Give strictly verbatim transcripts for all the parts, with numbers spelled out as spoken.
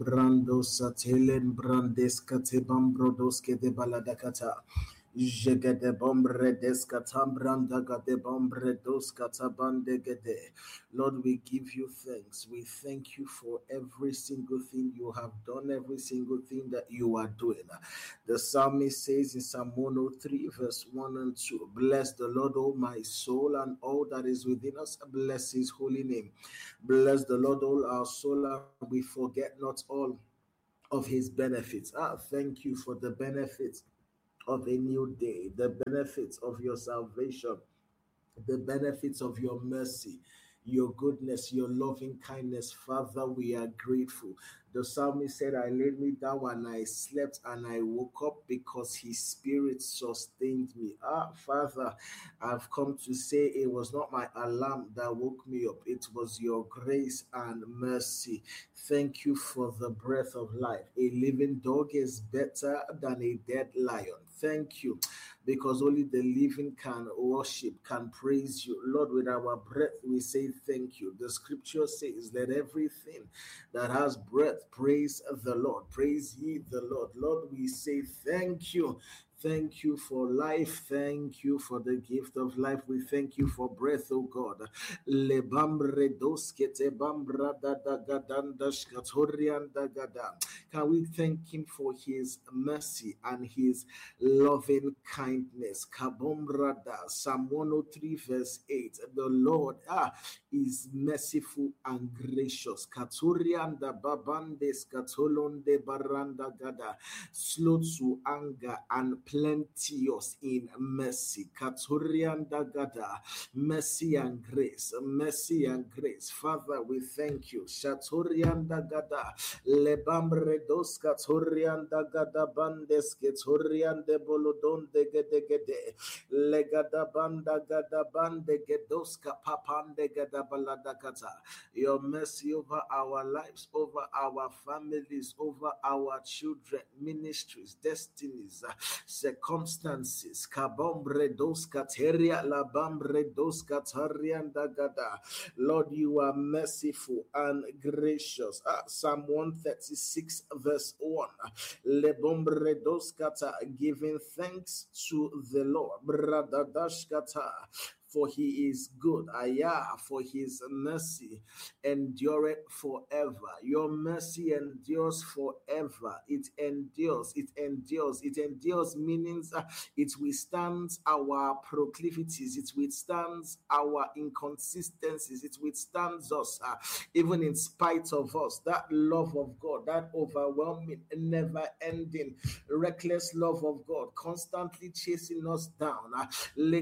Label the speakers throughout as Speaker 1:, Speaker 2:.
Speaker 1: Brando Satelen Brandes Katebam Brodoske de Baladakata. Jegede bombre deskatam branda gade bombre doskatabande gede. Lord, we give you thanks. We thank you for every single thing you have done, every single thing that you are doing. The psalmist says in Psalm one oh three, verse one and two, bless the Lord, O my soul, and all that is within us. Bless his holy name. Bless the Lord, all our soul, and we forget not all of his benefits. Ah, thank you for the benefits of a new day, the benefits of your salvation, the benefits of your mercy, your goodness, your loving kindness. Father, we are grateful. The psalmist said, I laid me down and I slept and I woke up because his spirit sustained me. Ah, Father, I've come to say it was not my alarm that woke me up. It was your grace and mercy. Thank you for the breath of life. A living dog is better than a dead lion. Thank you, because only the living can worship, can praise you. Lord, with our breath, we say thank you. The scripture says, let everything that has breath praise the Lord. Praise ye the Lord. Lord, we say thank you. Thank you for life. Thank you for the gift of life. We thank you for breath, oh God. Can we thank him for his mercy and his loving kindness? Psalm one oh three, verse eight. The Lord ah, is merciful and gracious. Slow to anger and plenteous in mercy. Katurianda gada, mercy and grace, mercy and grace. Father, we thank you. Shaturianda gada, lebambre dos katurianda gada bandes keturiande bolodon de gede gede, legada banda gada bande gedoska papande gada balada kata. Your mercy over our lives, over our families, over our children, ministries, destinies, uh, circumstances. Kabombre dos kateria labambre dos katarianda gada. Lord, you are merciful and gracious. Ah, Psalm one thirty-six, verse one. Lebombre dos kata, giving thanks to the Lord. Bradadash kata. For he is good, ayah, for his mercy endureth forever. Your mercy endures forever. It endures, it endures, it endures, meaning uh, it withstands our proclivities, it withstands our inconsistencies, it withstands us, uh, even in spite of us. That love of God, that overwhelming, never ending, reckless love of God, constantly chasing us down. Uh,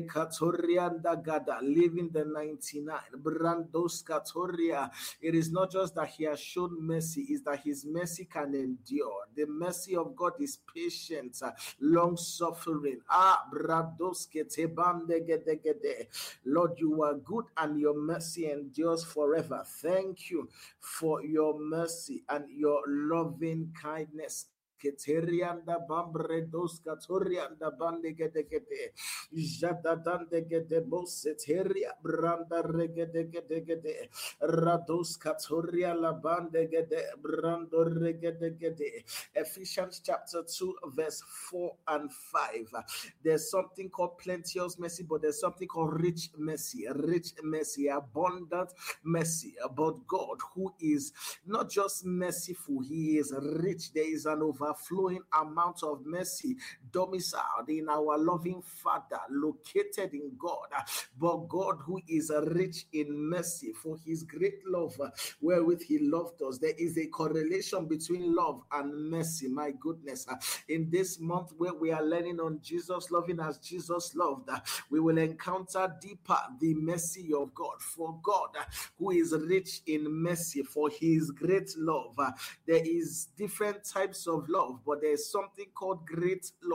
Speaker 1: Gada, leaving the ninety-nine. Brandos Katoria. It is not just that he has shown mercy, it's that his mercy can endure. The mercy of God is patient, uh, long suffering. Ah, Brandos Ketebande Gede Gede. Lord, you are good and your mercy endures forever. Thank you for your mercy and your loving kindness. Keterianda bambre dos katorianda bande gede gede jada dande gede boseteria branda regede gede gede rados katoria la bande gede brando regede gede. Ephesians chapter two, verse four and five. There's something called plenteous mercy, but there's something called rich mercy, rich mercy, abundant mercy about God, who is not just merciful, he is rich. There is an over flowing amount of mercy domiciled in our loving Father, located in God. But God, who is rich in mercy, for his great love wherewith he loved us. There is a correlation between love and mercy. My goodness, in this month where we are learning on Jesus loving as Jesus loved, we will encounter deeper the mercy of God. For God, who is rich in mercy, for his great love, there is different types of love, but there is something called great love.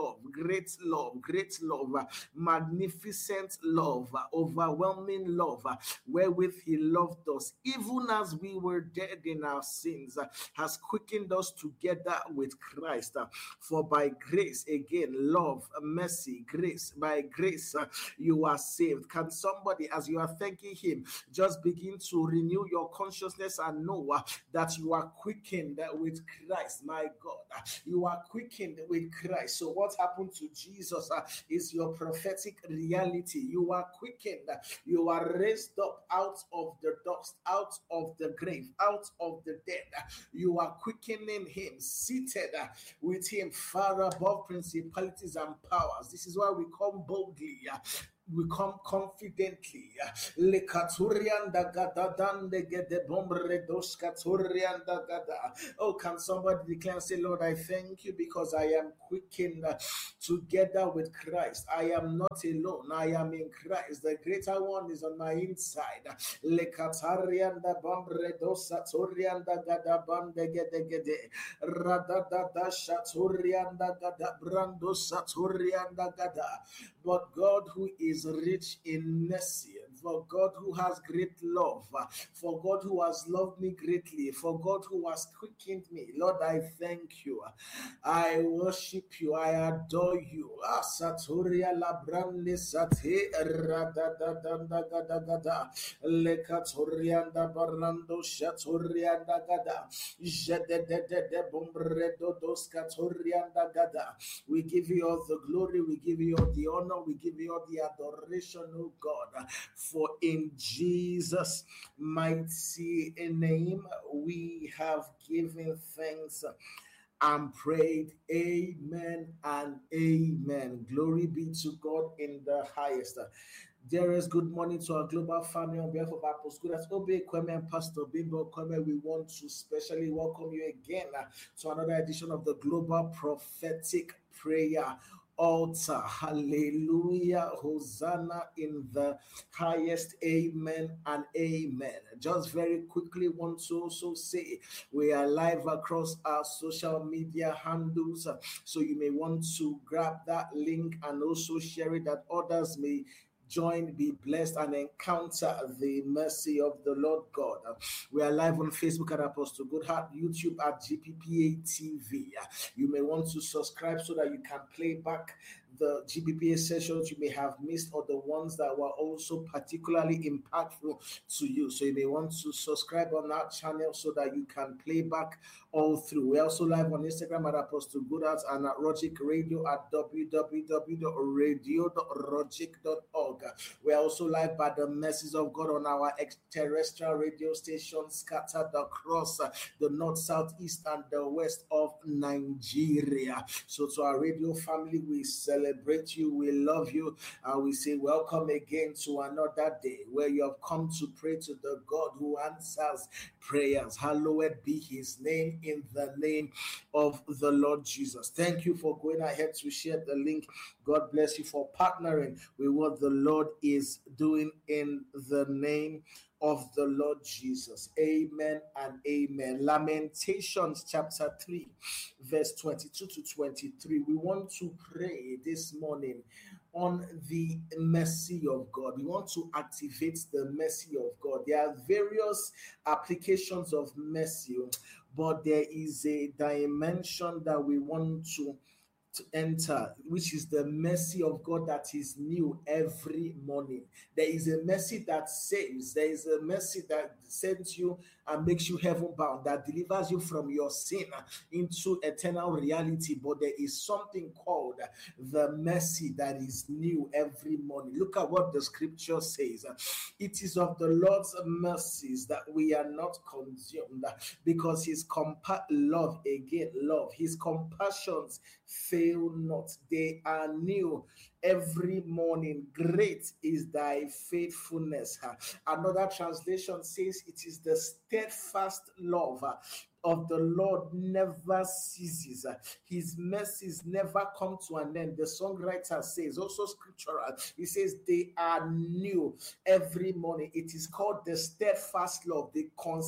Speaker 1: love, great love, great love, uh, magnificent love, uh, overwhelming love, uh, wherewith he loved us, even as we were dead in our sins, uh, has quickened us together with Christ. Uh, for by grace, again, love, mercy, grace, by grace, uh, you are saved. Can somebody, as you are thanking him, just begin to renew your consciousness and know uh, that you are quickened uh, with Christ, my God. Uh, you are quickened with Christ. So what happened to Jesus uh, is your prophetic reality. You are quickened. Uh, you are raised up out of the dust, out of the grave, out of the dead. Uh, you are quickening him, seated uh, with him far above principalities and powers. This is why we come boldly. Uh, we come confidently. Lekaturianda gada dande gede bombre dos katurianda gada. Oh, can somebody declare and say, Lord, I thank you because I am quickened together with Christ. I am not alone. I am in Christ. The greater one is on my inside. Lekatarianda bombre dos saturianda gada bande gede gede. Radadada shaturianda gada brando saturianda gada. But God who is rich in mercy, for God who has great love, for God who has loved me greatly, for God who has quickened me, Lord, I thank you. I worship you. I adore you. Ah, Satoria Labrande Sate Radadadanda Gada Gada Lekatorianda Barnando Shatorianda Gada Jedede Bombredo Dos Catorianda Gada. We give you all the glory, we give you all the honor, we give you all the adoration, oh God, for in Jesus' mighty name we have given thanks and prayed. Amen and amen. Glory be to God in the highest. Dearest, good morning to our global family. On behalf of our Apostle Obe Kweme and Pastor Bimbo Kweme, we want to specially welcome you again uh, to another edition of the Global Prophetic Prayer Altar. Hallelujah. Hosanna in the highest. Amen and amen. Just very quickly want to also say we are live across our social media handles. So you may want to grab that link and also share it that others may join, be blessed, and encounter the mercy of the Lord God. Uh, we are live on Facebook at Apostle Goodheart, YouTube at G P P A T V. Uh, you may want to subscribe so that you can play back the G P P A sessions you may have missed or the ones that were also particularly impactful to you. So you may want to subscribe on our channel so that you can play back all through. We're also live on Instagram at Apostle Goodheart and at Rogic Radio at w w w dot radio dot rogic dot org. We are also live by the mercies of God on our terrestrial radio stations scattered across uh, the north, south, east, and the west of Nigeria. So to our radio family, we celebrate you, we love you, and we say welcome again to another day where you have come to pray to the God who answers prayers. Hallowed be his name in the name of the Lord Jesus. Thank you for going ahead to share the link. God bless you for partnering with what the Lord is doing in the name of the Lord Jesus. Amen and amen. Lamentations chapter three, verse twenty-two to twenty-three. We want to pray this morning on the mercy of God. We want to activate the mercy of God. There are various applications of mercy, but there is a dimension that we want to to enter, which is the mercy of God that is new every morning. There is a mercy that saves. There is a mercy that sends you and makes you heaven bound, that delivers you from your sin into eternal reality. But there is something called the mercy that is new every morning. Look at what the scripture says. It is of the Lord's mercies that we are not consumed, because his compa- love, again, love, his compassions fail not. They are new every morning. Great is thy faithfulness. Another translation says it is the steadfast love of the Lord never ceases. His mercies never come to an end. The songwriter says, also scriptural, he says they are new every morning. It is called the steadfast love, the consistent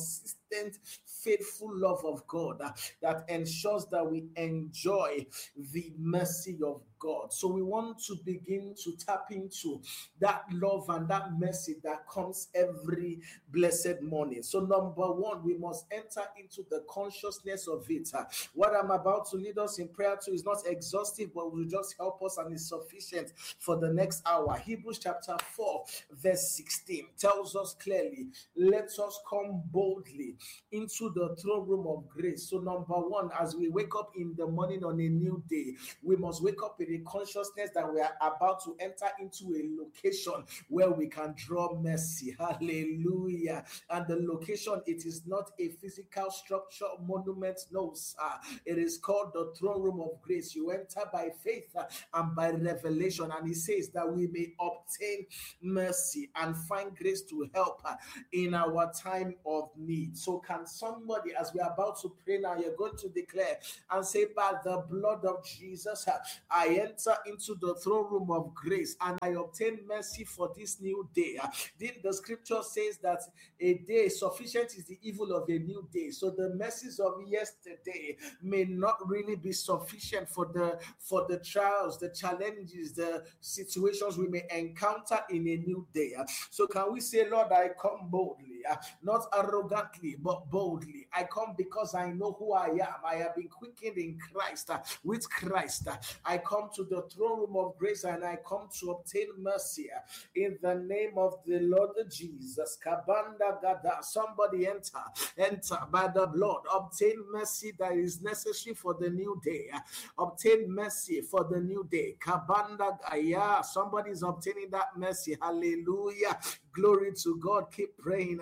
Speaker 1: consistent, faithful love of God uh, that ensures that we enjoy the mercy of God. So we want to begin to tap into that love and that mercy that comes every blessed morning. So number one, we must enter into the consciousness of it. Uh, what I'm about to lead us in prayer to is not exhaustive, but will just help us and is sufficient for the next hour. Hebrews chapter four, verse sixteen tells us clearly, let us come boldly into the throne room of grace. So number one, as we wake up in the morning on a new day, we must wake up in a consciousness that we are about to enter into a location where we can draw mercy. Hallelujah. And the location, it is not a physical structure, monument, no, sir. It is called the throne room of grace. You enter by faith uh, and by revelation, and he says that we may obtain mercy and find grace to help uh, in our time of need. So can somebody, as we are about to pray now, you're going to declare and say, by the blood of Jesus, uh, I enter into the throne room of grace and I obtain mercy for this new day. Uh, the, the scripture says that a day sufficient is the evil of a new day. So the mercies of yesterday may not really be sufficient for the for the trials, the challenges, the situations we may encounter in a new day. Uh, so can we say, Lord, I come boldly, uh, not arrogantly, but boldly. I come because I know who I am. I have been quickened in Christ, uh, with Christ. Uh, I come to the throne room of grace and I come to obtain mercy uh, in the name of the Lord Jesus. Kabanda gada. Somebody enter, enter by the blood. Obtain mercy that is necessary for the new day. Uh, obtain mercy for the new day. Kabanda gaya. Somebody is obtaining that mercy. Hallelujah. Glory to God. Keep praying.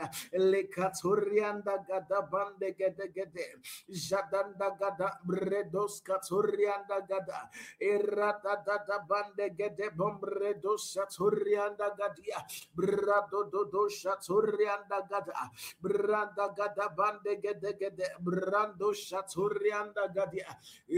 Speaker 1: Lekaturianda gada bande gede gede. Jadanda gada bredos katurianda gada. Erada da bande gede bombredos saturianda gadia. Brado do do saturianda gada. Branda gada bande gede gede. Brando saturianda gadia.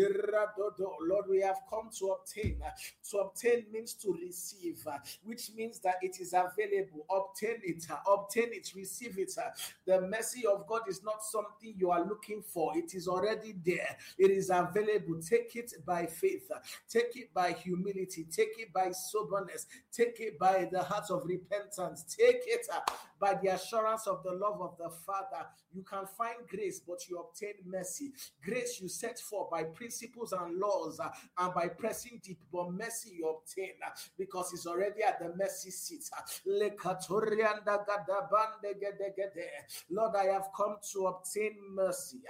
Speaker 1: Erado do. Lord, we have come to obtain. To obtain means to receive, which means that it is available. Obtain it, obtain it, receive it. The mercy of God is not something you are looking for. It is already there. It is available. Take it by faith. Take it by humility. Take it by soberness. Take it by the heart of repentance. Take it by the assurance of the love of the Father. You can find grace, but you obtain mercy. Grace you set for by principles and laws uh, and by pressing deep, but mercy you obtain uh, because it's already at the mercy seat. Lord, I have come to obtain mercy.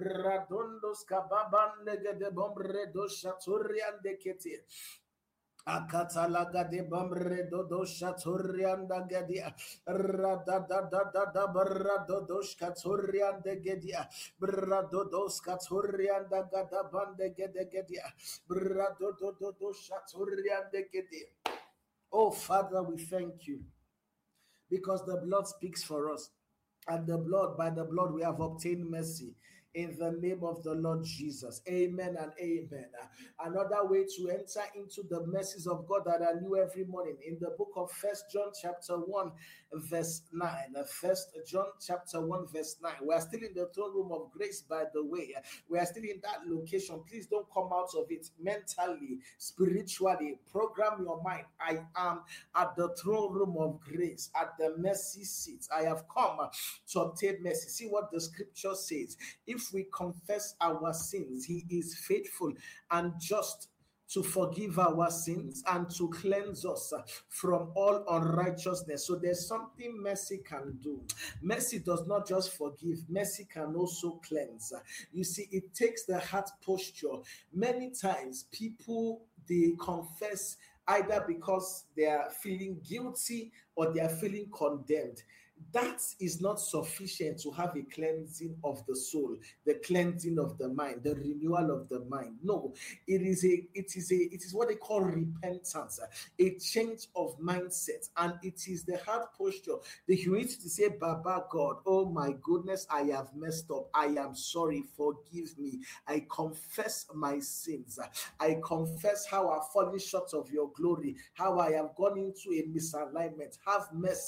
Speaker 1: Akatalaga de bamre dodo shatorianda gadia rada da da da da barra dodo shatorianda gadia brado dos katorianda gada bande gede gadia brado dodo shatorianda gadia. Oh Father, we thank you because the blood speaks for us, and the blood, by the blood we have obtained mercy. In the name of the Lord Jesus. Amen and amen. Another way to enter into the mercies of God that are new every morning, in the book of First John chapter one, verse nine. First John chapter one, verse nine. We are still in the throne room of grace, by the way. We are still in that location. Please don't come out of it mentally, spiritually. Program your mind. I am at the throne room of grace, at the mercy seat. I have come to obtain mercy. See what the scripture says. If If we confess our sins, he is faithful and just to forgive our sins and to cleanse us from all unrighteousness. So there's something mercy can do. Mercy does not just forgive, mercy can also cleanse. You see, it takes the heart posture. Many times people, they confess either because they are feeling guilty or they are feeling condemned. That is not sufficient to have a cleansing of the soul, the cleansing of the mind, the renewal of the mind. No, it is a, it is a, it is what they call repentance, a change of mindset, and it is the heart posture, the humility to say, Baba God, oh my goodness, I have messed up. I am sorry. Forgive me. I confess my sins. I confess how I've fallen short of your glory, how I have gone into a misalignment. Have mercy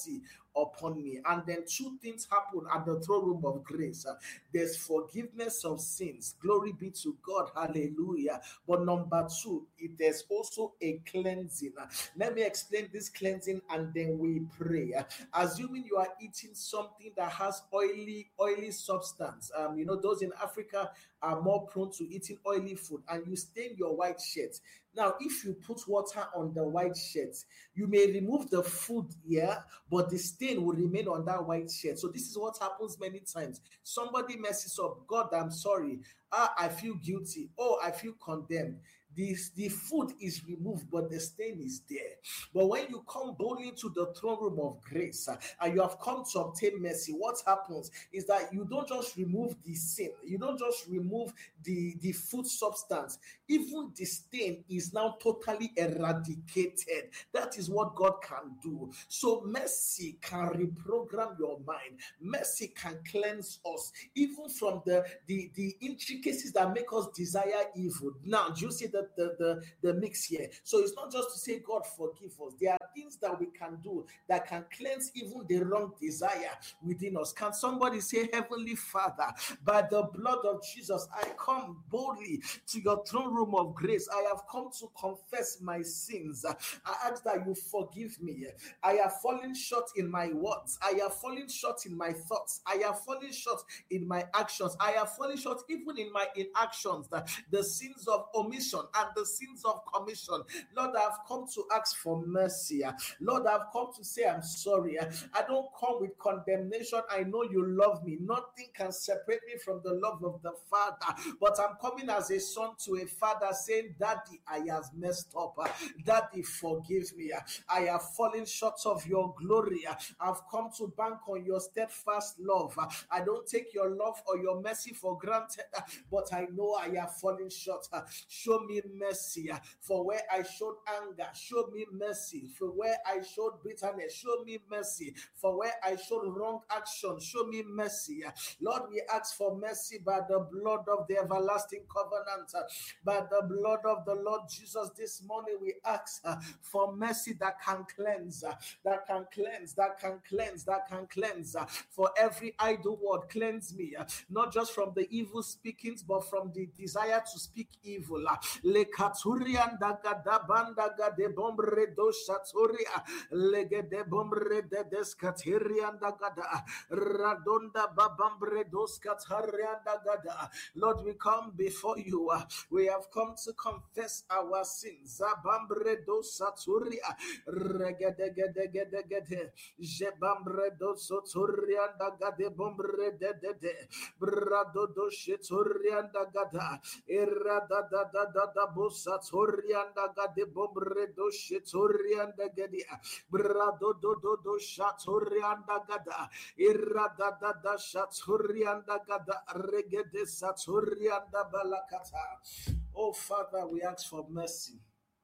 Speaker 1: upon me. And then two things happen at the throne room of grace. Uh, there's forgiveness of sins. Glory be to God. Hallelujah. But number two, it there's also a cleansing. Uh, let me explain this cleansing and then we pray. Uh, assuming you are eating something that has oily, oily substance. Um, you know, those in Africa are more prone to eating oily food, and you stain your white shirt. Now, if you put water on the white shirt, you may remove the food, yeah, but the stain will remain on that white shirt. So this is what happens many times. Somebody messes up. God, I'm sorry. Ah, I feel guilty. Oh, I feel condemned. This the food is removed, but the stain is there. But when you come boldly to the throne room of grace uh, and you have come to obtain mercy, what happens is that you don't just remove the sin, you don't just remove the, the food substance, even the stain is now totally eradicated. That is what God can do. So mercy can reprogram your mind, mercy can cleanse us, even from the, the, the intricacies that make us desire evil. Now, do you see the The, the, the mix here? So it's not just to say, God, forgive us. There are things that we can do that can cleanse even the wrong desire within us. Can somebody say, Heavenly Father, by the blood of Jesus, I come boldly to your throne room of grace. I have come to confess my sins. I ask that you forgive me. I have fallen short in my words. I have fallen short in my thoughts. I have fallen short in my actions. I have fallen short even in my inactions. The, the sins of omission and the sins of commission. Lord, I've come to ask for mercy. Lord, I've come to say I'm sorry. I don't come with condemnation. I know you love me. Nothing can separate me from the love of the Father. But I'm coming as a son to a father saying, Daddy, I have messed up. Daddy, forgive me. I have fallen short of your glory. I've come to bank on your steadfast love. I don't take your love or your mercy for granted, but I know I have fallen short. Show me mercy for where I showed anger. Show me mercy for where I showed bitterness. Show me mercy for where I showed wrong action. Show me mercy. Lord, we ask for mercy by the blood of the everlasting covenant, by the blood of the Lord Jesus. This morning we ask for mercy that can cleanse, that can cleanse, that can cleanse, that can cleanse. For every idle word, cleanse me, not just from the evil speakings, but from the desire to speak evil. Le katurian daga da banda ga de bombre do shatoria lege de bombre de descatirian daga da radonda babambre dos catarian daga da. Lord, we come before you. We have come to confess our sins. Zabambre do saturia rege de gede gede gede jebambre do soturian daga de bombre de de de brado do sheturian daga da irada da da da da bosa torianda gade bombre do shetorianda gadia brado do do do shatorianda gada irada da da shatorianda gada regede satorianda balakata. Oh Father, we ask for mercy.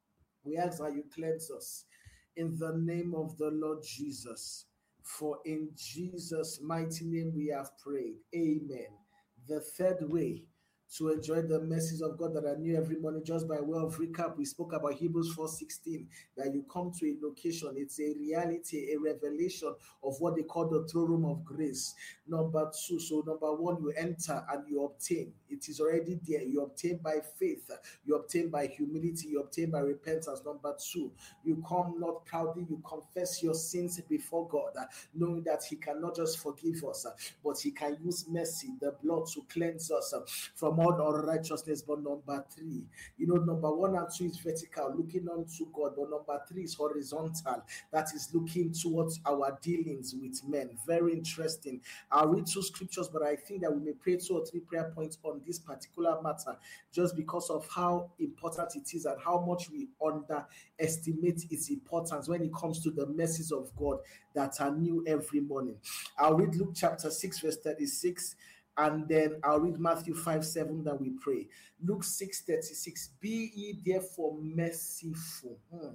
Speaker 1: We ask that you cleanse us in the name of the Lord Jesus. For in Jesus' mighty name we have prayed. Amen. The third way to enjoy the mercies of God that are new every morning, just by way of recap, we spoke about Hebrews four sixteen, that you come to a location. It's a reality, a revelation of what they call the throne room of grace. Number two, so number one, you enter and you obtain. It is already there. You obtain by faith. You obtain by humility. You obtain by repentance. Number two, you come not proudly. You confess your sins before God, knowing that he cannot just forgive us, but he can use mercy, the blood, to cleanse us from all unrighteousness. But number three, you know, number one and two is vertical, looking unto God, but number three is horizontal, that is looking towards our dealings with men. Very interesting. I'll read two scriptures, but I think that we may pray two or three prayer points on this particular matter, just because of how important it is and how much we underestimate its importance when it comes to the mercies of God that are new every morning. I'll read Luke chapter six, verse thirty-six. And then I'll read Matthew five seven that we pray. Luke six thirty-six. Be ye therefore merciful, hmm.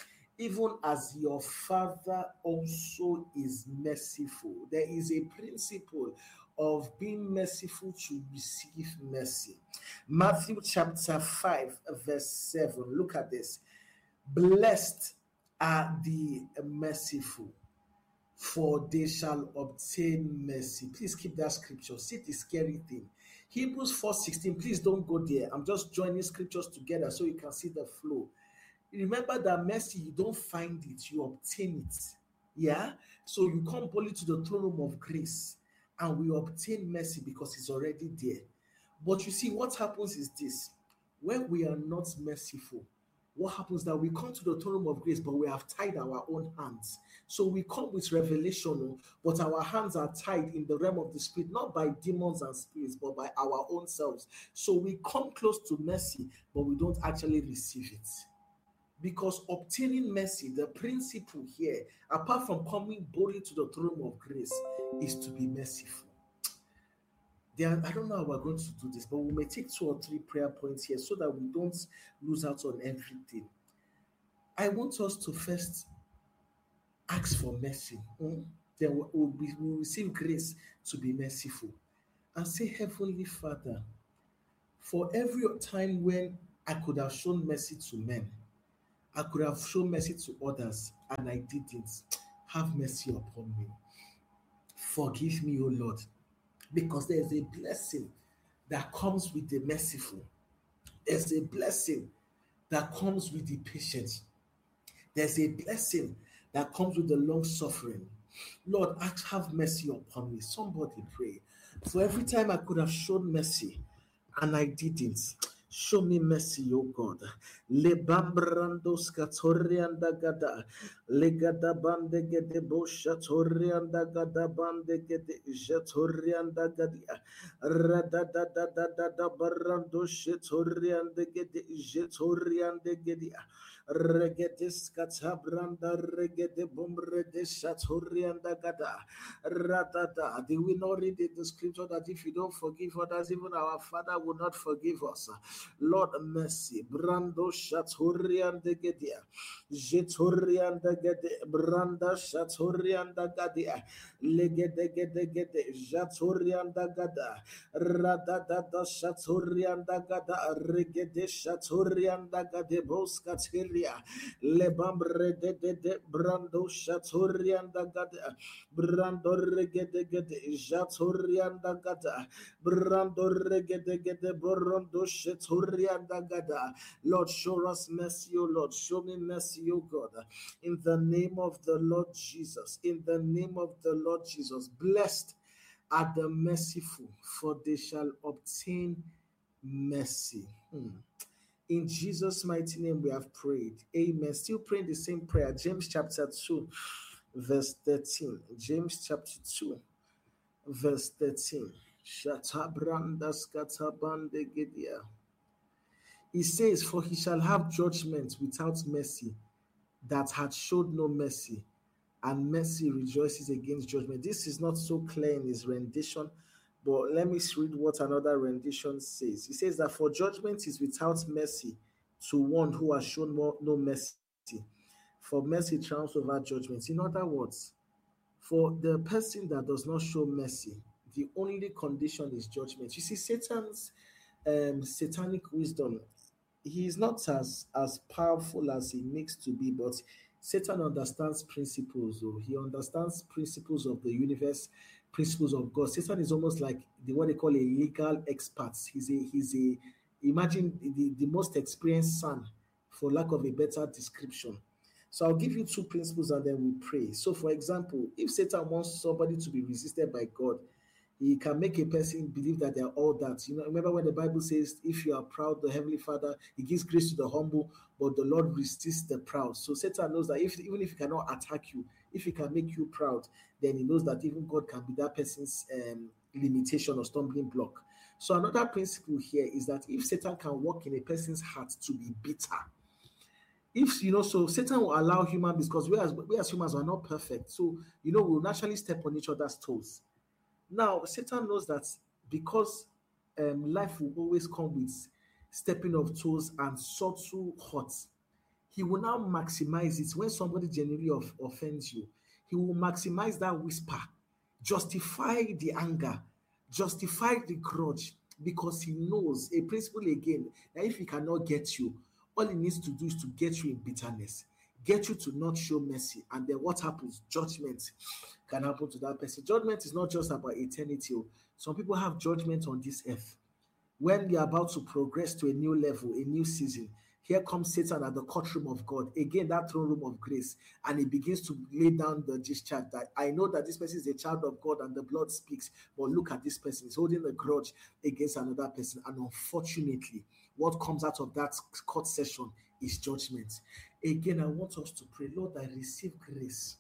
Speaker 1: even as your Father also is merciful. There is a principle of being merciful to receive mercy. Matthew chapter five, verse seven. Look at this. Blessed are the merciful, For they shall obtain mercy. Please keep that scripture. See the scary thing. Hebrews four sixteen. Please don't go there. I'm just joining scriptures together so you can see the flow. Remember that mercy, you don't find it, you obtain it. Yeah? So you come boldly to the throne room of grace and we obtain mercy because it's already there. But you see, what happens is this: when we are not merciful, what happens that we come to the throne room of grace, but we have tied our own hands. So we come with revelation, but our hands are tied in the realm of the spirit, not by demons and spirits, but by our own selves. So we come close to mercy, but we don't actually receive it. Because obtaining mercy, the principle here, apart from coming boldly to the throne of grace, is to be merciful. There, I don't know how we're going to do this, but we may take two or three prayer points here so that we don't lose out on everything. I want us to first ask for mercy. Mm? Then we'll, we'll, be, we'll receive grace to be merciful. And say, Heavenly Father, for every time when I could have shown mercy to men, I could have shown mercy to others, and I didn't. Have mercy upon me. Forgive me, O Lord, because there's a blessing that comes with the merciful. There's a blessing that comes with the patient. There's a blessing that comes with the long suffering. Lord, have mercy upon me. Somebody pray. For every time I could have shown mercy and I didn't, show me mercy, O God. Le bambrando scatorianda gada, le gada bande gede bosha torianda gada bande gede jatorianda gadia, rada da da da da da barando shetorianda gede jatorianda gedia, regede scatabranda regede bombre de shatorianda gada, rada da. Did we not read in the scripture that if you don't forgive others, even our Father will not forgive us? Lord, mercy. Brando Shatorian de Gedia. Jetorian de Gede. Branda Shatorian da Gadia. Legede Gede Gede. Jatorian da Gada. Radada Shatorian da Gada. Regede Shatorian da Gade Boskatiria. Lebambre de de Brando Shatorian da Gada. Brando Regede Gede. Jatorian da Gada. Brando Regede Gede Borondo Shet. Lord, show us mercy, O Lord. Show me mercy, O God. In the name of the Lord Jesus. In the name of the Lord Jesus. Blessed are the merciful, for they shall obtain mercy. Hmm. In Jesus' mighty name we have prayed. Amen. Still praying the same prayer. James chapter two, verse thirteen. James chapter two, verse thirteen. Shatabranda skatabande gedia. He says, for he shall have judgment without mercy that had showed no mercy, and mercy rejoices against judgment. This is not so clear in his rendition, but let me read what another rendition says. He says that for judgment is without mercy to one who has shown more, no mercy, for mercy triumphs over judgment. In other words, for the person that does not show mercy, the only condition is judgment. You see, Satan's um, satanic wisdom, he is not as as powerful as he makes to be, but Satan understands principles. Or he understands principles of the universe, principles of God. Satan is almost like the what they call a legal expert. He's a he's a imagine the, the most experienced son, for lack of a better description. So I'll give you two principles and then we pray. So, for example, if Satan wants somebody to be resisted by God, he can make a person believe that they are all that. You know, remember when the Bible says, if you are proud, the Heavenly Father, he gives grace to the humble, but the Lord resists the proud. So Satan knows that if even if he cannot attack you, if he can make you proud, then he knows that even God can be that person's um, limitation or stumbling block. So another principle here is that if Satan can work in a person's heart to be bitter, if you know, so Satan will allow human beings, because we as we as humans are not perfect, so you know we'll naturally step on each other's toes. Now, Satan knows that because um, life will always come with stepping of toes and subtle hurts, he will now maximize it. When somebody genuinely of, offends you, he will maximize that whisper, justify the anger, justify the grudge, because he knows a principle again that if he cannot get you, all he needs to do is to get you in bitterness. get you to not show mercy. And then what happens? Judgment can happen to that person. Judgment is not just about eternity. Some people have judgment on this earth. When you're about to progress to a new level, a new season, here comes Satan at the courtroom of God, again, that throne room of grace, and he begins to lay down the discharge that I know that this person is a child of God and the blood speaks, but look at this person, he's holding a grudge against another person, and unfortunately, what comes out of that court session is judgment. Again, I want us to pray, Lord, I receive grace.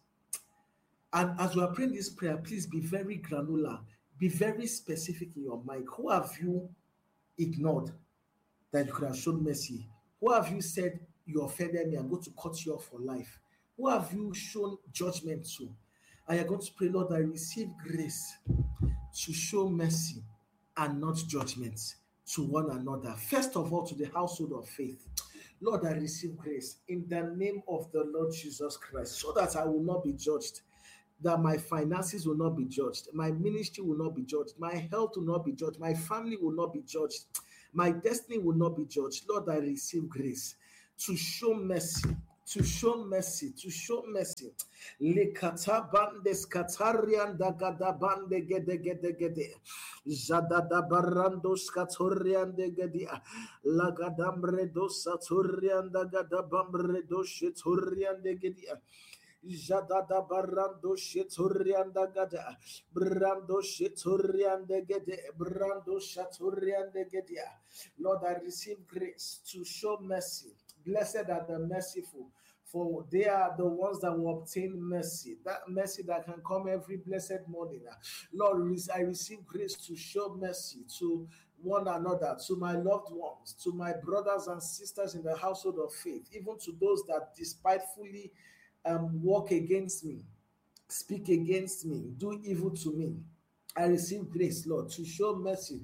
Speaker 1: And as we are praying this prayer, please be very granular, be very specific in your mind. Who have you ignored that you could have shown mercy? Who have you said you offended me, I'm going to cut you off for life? Who have you shown judgment to? And you're going to pray, Lord, I receive grace to show mercy and not judgment to one another. First of all, to the household of faith. Lord, I receive grace in the name of the Lord Jesus Christ, so that I will not be judged, that my finances will not be judged, my ministry will not be judged, my health will not be judged, my family will not be judged, my destiny will not be judged. Lord, I receive grace to show mercy, to show mercy, to show mercy. Lekata bandes katarian da gada bande gede gede gede. Jada da barandos katorian de gedia. Lagadamre dos saturian da gada bambre dos shiturian de gedia. Jadada barando shetorianda gada, brando shetorianda gede, brando shatorianda gedia. Lord, I receive grace to show mercy. Blessed are the merciful, for they are the ones that will obtain mercy. That mercy that can come every blessed morning. Lord, I receive grace to show mercy to one another, to my loved ones, to my brothers and sisters in the household of faith, even to those that despitefully Um, walk against me, speak against me, do evil to me. I receive grace, Lord, to show mercy,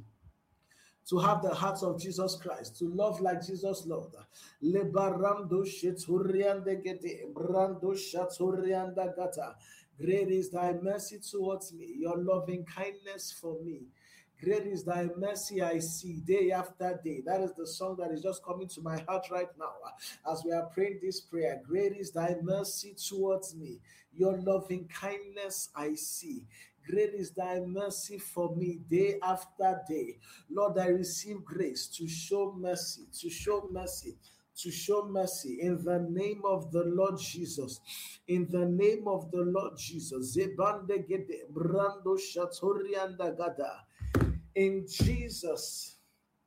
Speaker 1: to have the heart of Jesus Christ, to love like Jesus loved. Great is thy mercy towards me, your loving kindness for me. Great is thy mercy I see day after day. That is the song that is just coming to my heart right now as we are praying this prayer. Great is thy mercy towards me. Your loving kindness I see. Great is thy mercy for me day after day. Lord, I receive grace to show mercy, to show mercy, to show mercy in the name of the Lord Jesus. In the name of the Lord Jesus. Zebande gede brando shatorianda gada. In Jesus'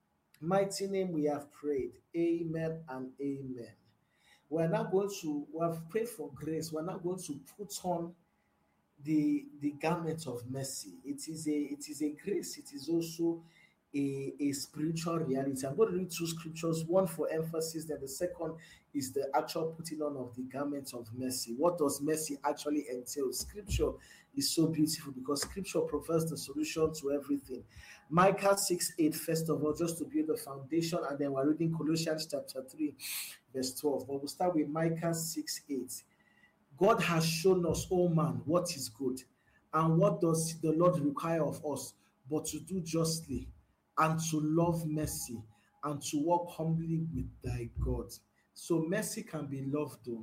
Speaker 1: mighty name we have prayed. Amen and amen. We're not going to, we have prayed for grace. We're not going to put on the, the garment of mercy. It is a it is a grace. It is also a, a spiritual reality. I'm going to read two scriptures, one for emphasis, then the second is the actual putting on of the garment of mercy. What does mercy actually entail? Scripture is so beautiful because scripture provides the solution to everything. Micah six eight, first of all, just to build the foundation, and then we're reading Colossians chapter three, verse twelve. But we'll start with Micah six eight. God has shown us, oh man, what is good, and what does the Lord require of us, but to do justly, and to love mercy, and to walk humbly with thy God. So mercy can be loved though.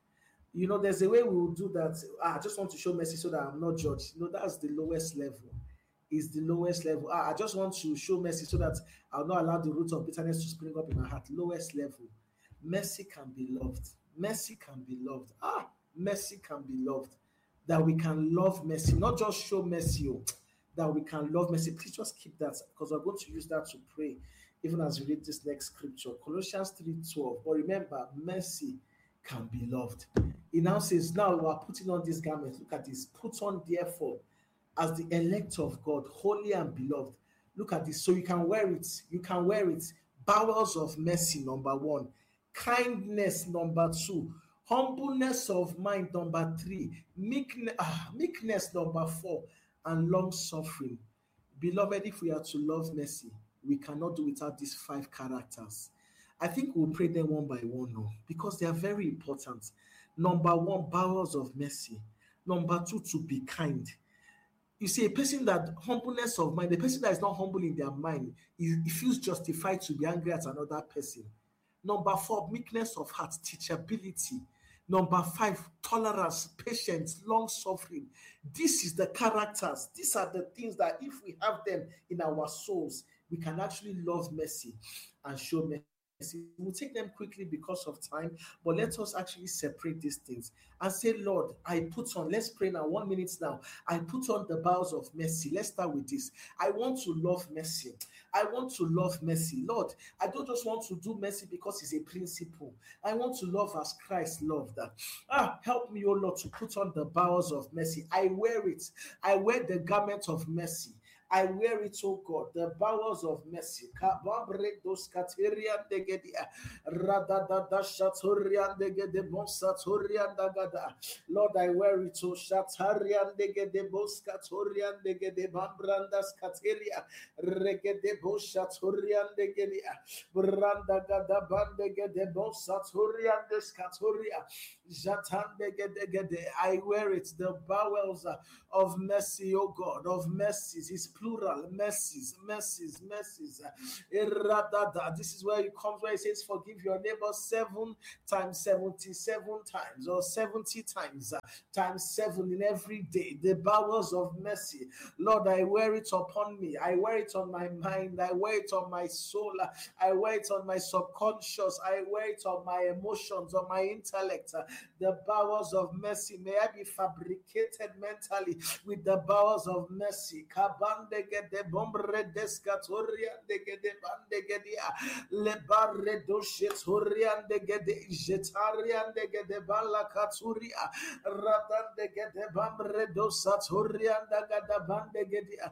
Speaker 1: You know, there's a way we will do that. Ah, I just want to show mercy so that I'm not judged. You know, that's the lowest level. Is the lowest level. Ah, I just want to show mercy so that I'll not allow the root of bitterness to spring up in my heart. Lowest level. Mercy can be loved. Mercy can be loved. Ah, mercy can be loved. That we can love mercy, not just show mercy. Oh, that we can love mercy. Please just keep that because we're going to use that to pray even as we read this next scripture, Colossians three twelve. But remember, mercy can be loved. It now says, now we are putting on this garment. Look at this. Put on, therefore, as the elect of God, holy and beloved. Look at this. So you can wear it. You can wear it. Bowels of mercy, number one. Kindness, number two. Humbleness of mind, number three. Meekness, ah, meekness, number four. And long suffering. Beloved, if we are to love mercy, we cannot do without these five characters. I think we'll pray them one by one now because they are very important. Number one, bowels of mercy. Number two, to be kind. You see, a person that humbleness of mind, the person that is not humble in their mind, he, he feels justified to be angry at another person. Number four, meekness of heart, teachability. Number five, tolerance, patience, long suffering. This is the characters. These are the things that if we have them in our souls, we can actually love mercy and show mercy. We'll take them quickly because of time, but let us actually separate these things and say, Lord, I put on, let's pray now, one minute now. I put on the bowels of mercy. Let's start with this. I want to love mercy. I want to love mercy. Lord, I don't just want to do mercy because it's a principle. I want to love as Christ loved. Ah, help me, oh Lord, to put on the bowels of mercy. I wear it. I wear the garment of mercy. I wear it, oh God, the bowels of mercy. Kababre dos katerian de gedia. Radadada shatorian de gede bonsatorian dagada. Lord, I wear it, oh shatarian de gede boskatorian de gede bambrandas kateria. Regede boshatorian de gedia. Branda gada bande gede bonsatorian de skatoria. Jatan de gede gede. I wear it, the bowels of mercy, oh God, of mercies. His plural, mercies, mercies, mercies. This is where it comes, where it says, forgive your neighbor seven times, seventy-seven times, or seventy times, uh, times seven in every day. The bowels of mercy. Lord, I wear it upon me. I wear it on my mind. I wear it on my soul. I wear it on my subconscious. I wear it on my emotions, on my intellect. The bowels of mercy. May I be fabricated mentally with the bowels of mercy. Kabande gede bombre descatoria de gede bande gedia le barre doshetoria de gede jetaria de gede bala katuria radan de gede bambre dosatoria da gada bande gedia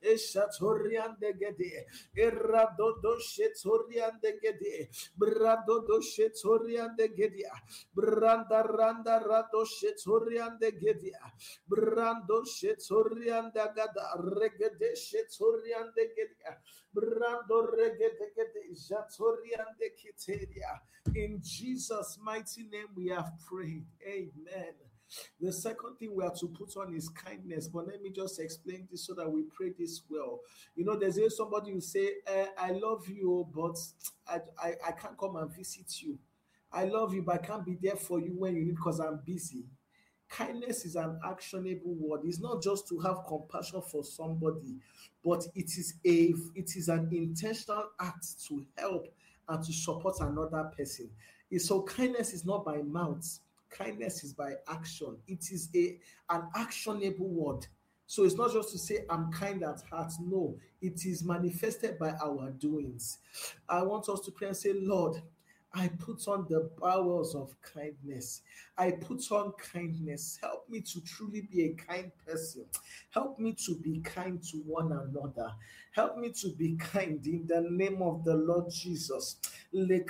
Speaker 1: eshatoria de gede errado doshetoria de gede brado doshetoria de gedia branda randa rado shetoria de gedia brando shetoria da gada regede shetorian de gedia brando regede gede jatorian de kiteria. In Jesus' mighty name we have prayed. Amen. The second thing we have to put on is kindness. But let me just explain this so that we pray this well. You know, there's always somebody who say, eh, I love you, but I, I, I can't come and visit you. I love you, but I can't be there for you when you need because I'm busy. Kindness is an actionable word. It's not just to have compassion for somebody, but it is a it is an intentional act to help and to support another person. So kindness is not by mouth. Kindness is by action. It is a an actionable word. So it's not just to say I'm kind at heart. No, it is manifested by our doings. I want us to pray and say, Lord, I put on the bowels of kindness. I put on kindness. Help me to truly be a kind person. Help me to be kind to one another. Help me to be kind in the name of the Lord Jesus. It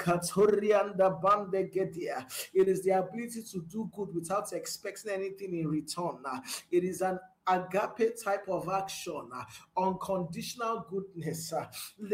Speaker 1: is the ability to do good without expecting anything in return. It is an agape type of action, uh, unconditional goodness. Uh,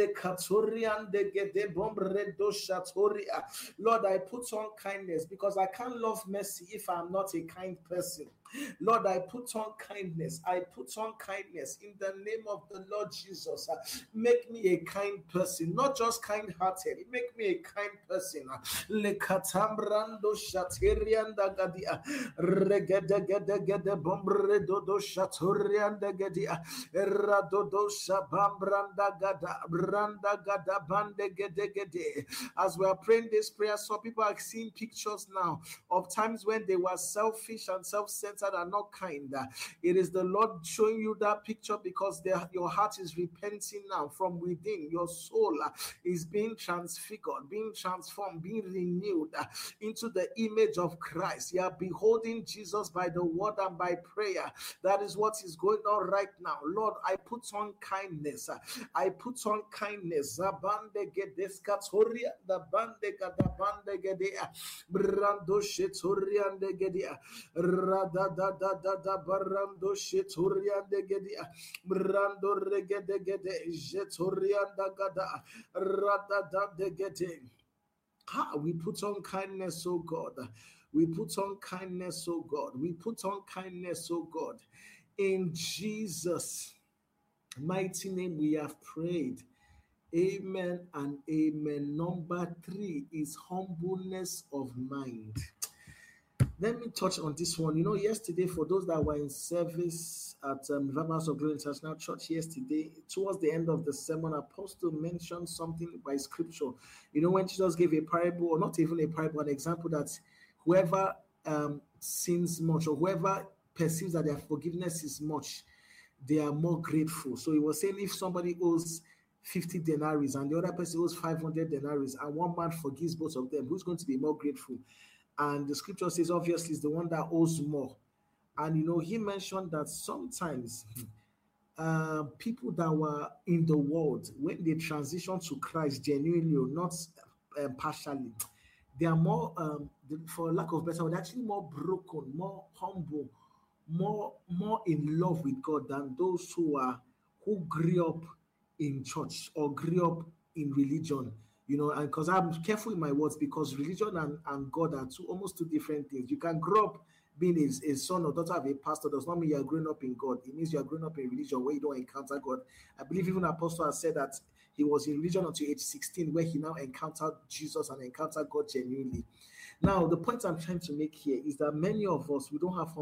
Speaker 1: Lord, I put on kindness because I can't love mercy if I'm not a kind person. Lord, I put on kindness. I put on kindness in the name of the Lord Jesus. Uh, make me a kind person, not just kind-hearted. Make me a kind person. Lekatambrando shaterianda gadia regede gede gede bombre dodo shatorianda gadia eradodo shabambranda gada branda gada bande gede gede. As we are praying this prayer, some people are seeing pictures now of times when they were selfish and self-centered and not kind. It is the Lord showing you that picture because your heart is repenting now from within. Your soul is being transfigured, being transformed, being renewed into the image of Christ. You are beholding Jesus by the word and by prayer. That is what is going on right now. Lord, I put on kindness. I put on kindness. Zabande gedeskatoria da bande gada bande gedea brando shetoria de gedea rada da da da da barando shetoria de gedia brando regede gede jetoria da gada rada da de gede. Ah, we put on kindness, oh God. We put on kindness, oh God. We put on kindness, oh God. In Jesus' mighty name we have prayed. Amen and amen. Number three is humbleness of mind. Let me touch on this one. You know, yesterday, for those that were in service at um, Revival House of Glory International Church yesterday, towards the end of the sermon, Apostle mentioned something by scripture. You know, when Jesus gave a parable, or not even a parable, an example that whoever um, sins much, or whoever perceives that their forgiveness is much, they are more grateful. So he was saying, if somebody owes fifty denaries and the other person owes five hundred denaries, and one man forgives both of them, who's going to be more grateful? And the scripture says, obviously, it's the one that owes more. And you know, he mentioned that sometimes uh, people that were in the world, when they transition to Christ genuinely or not um, partially, they are more, um, for lack of better word, actually more broken, more humble, more more in love with God than those who are who grew up in church or grew up in religion. You know, and because I'm careful in my words, because religion and, and God are two almost two different things. You can grow up being a, a son or daughter of a pastor, does not mean you are growing up in God. It means you are growing up in religion where you don't encounter God. I believe even Apostle has said that he was in religion until age sixteen, where he now encountered Jesus and encountered God genuinely. Now, the point I'm trying to make here is that many of us, we don't have